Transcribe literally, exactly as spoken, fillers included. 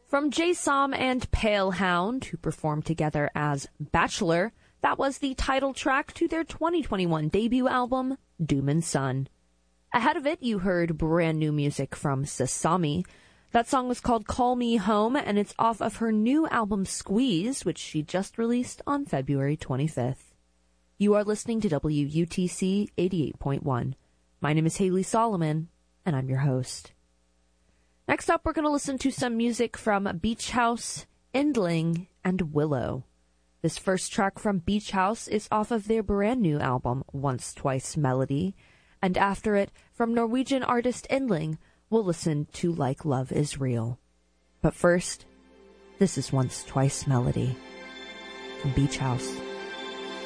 From Jay Som and Palehound, who performed together as Bachelor, that was the title track to their twenty twenty-one debut album, Doom and Son. Ahead of it, you heard brand new music from Sasami. That song was called Call Me Home, and it's off of her new album Squeeze, which she just released on February twenty-fifth. You are listening to W U T C eighty-eight point one. My name is Haley Solomon, and I'm your host. Next up, we're going to listen to some music from Beach House, Endling, and Willow. This first track from Beach House is off of their brand new album, Once Twice Melody. And after it, from Norwegian artist Endling, we'll listen to Like Love Is Real. But first, this is Once Twice Melody from Beach House.